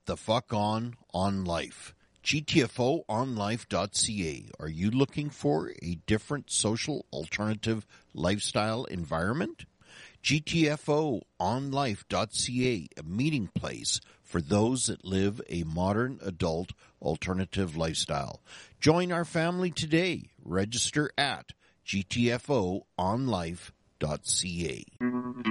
the fuck on life. GTFOonlife.ca. Are you looking for a different social alternative lifestyle environment? GTFOonlife.ca, a meeting place for those that live a modern adult alternative lifestyle. Join our family today. Register at GTFOonlife.ca.